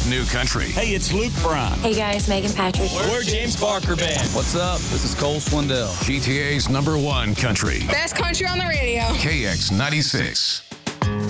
New Country. Hey, it's Luke Bryan. Hey guys, Megan Patrick. We're James Barker Band. What's up? This is Cole Swindell. GTA's #1 country. Best country on the radio. KX96.